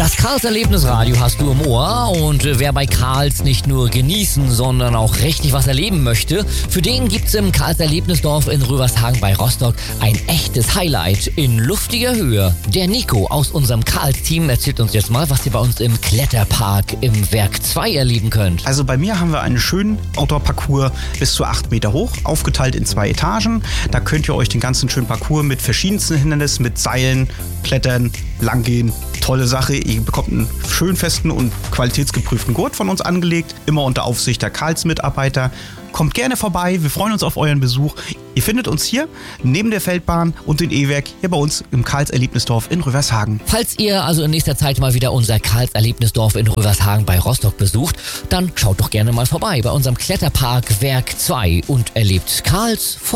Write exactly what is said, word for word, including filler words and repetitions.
Das Karls Erlebnisradio hast du im Ohr und wer bei Karls nicht nur genießen, sondern auch richtig was erleben möchte, für den gibt's im Karls Erlebnisdorf in Rövershagen bei Rostock ein echtes Highlight in luftiger Höhe. Der Nico aus unserem Karls-Team erzählt uns jetzt mal, was ihr bei uns im Kletterpark im Werk zwei erleben könnt. Also bei mir haben wir einen schönen Outdoor-Parcours bis zu acht Meter hoch, aufgeteilt in zwei Etagen. Da könnt ihr euch den ganzen schönen Parcours mit verschiedensten Hindernissen, mit Seilen, Klettern, Langgehen. Tolle Sache, ihr bekommt einen schön festen und qualitätsgeprüften Gurt von uns angelegt, immer unter Aufsicht der Karls-Mitarbeiter. Kommt gerne vorbei, wir freuen uns auf euren Besuch. Ihr findet uns hier neben der Feldbahn und den E-Werk hier bei uns im Karls Erlebnisdorf in Rövershagen. Falls ihr also in nächster Zeit mal wieder unser Karls Erlebnisdorf in Rövershagen bei Rostock besucht, dann schaut doch gerne mal vorbei bei unserem Kletterpark Werk zwei und erlebt Karls